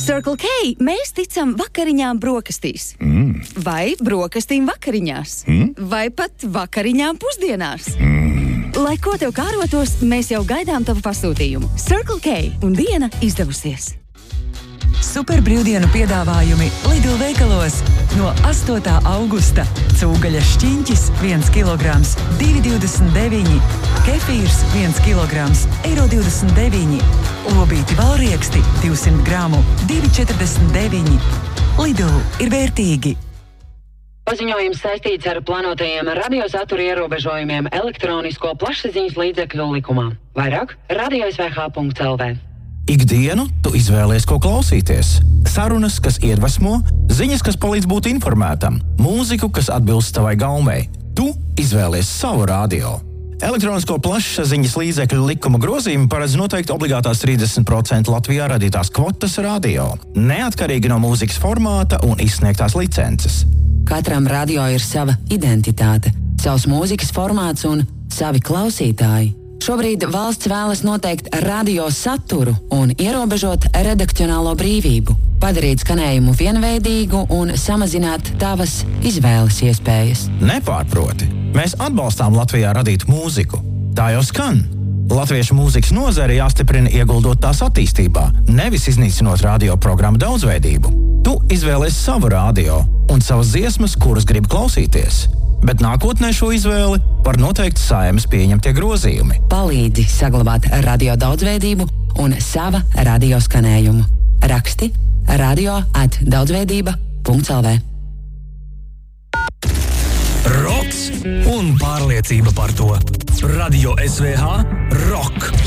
Circle K mēs ticam vakariņām brokastīs. Vai brokastīm vakariņās. Vai pat vakariņām pusdienās. Lai ko tev kārotos, mēs jau gaidām tavu pasūtījumu. Circle K un diena izdevusies. Super brīvdienu piedāvājumi Lidl veikalos. No 8. augusta cūgaļas šķiņķis 1 kilograms 2,29, kefīrs 1 kilograms €29, lobīti valrieksti 200 gramu 2,49. Lidl ir vērtīgi. Paziņojums saistīts ar plānotajiem radiosatura ierobežojumiem elektronisko plašsaziņas līdzekļu likumā. Vairāk radio.svh.lv. Ikdienu tu izvēlies, ko klausīties. Sarunas, kas iedvesmo, ziņas, kas palīdz būt informētam, mūziku, kas atbilst tavai gaumei. Tu izvēlies savu radio. Elektronisko plašsaziņas līdzekļu likuma grozījumi paredz noteikti obligātās 30% Latvijā radītās kvotas radio, neatkarīgi no mūzikas formāta un izsniegtās licences. Katram radio ir sava identitāte, savs mūzikas formāts un savi klausītāji. Šobrīd valsts vēlas noteikt radio saturu un ierobežot redakcionālo brīvību, padarīt skanējumu vienveidīgu un samazināt tavas izvēles iespējas. Nepārproti, mēs atbalstām Latvijā radītu mūziku. Tā jau skan. Latviešu mūzikas nozare jāstiprina ieguldot tās attīstībā, nevis iznīcinot radioprogrammu daudzveidību. Tu izvēlies savu radio un savas dziesmas, kuras grib klausīties. Bet nākotnē šo izvēli var noteikt Saeimas pieņemtie grozījumi. Palīdzi saglabāt radio daudzveidību un sava radio skanējumu. Raksti radio@daudzveidība.lv. Roks un pārliecība par to. Radio SVH Rock.